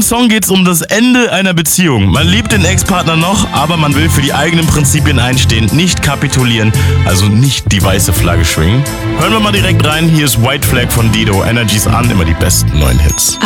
Song geht es um das Ende einer Beziehung. Man liebt den Ex-Partner noch, aber man will für die eigenen Prinzipien einstehen, nicht kapitulieren, also nicht die weiße Flagge schwingen. Hören wir mal direkt rein, hier ist White Flag von Dido. Energies an, immer die besten neuen Hits.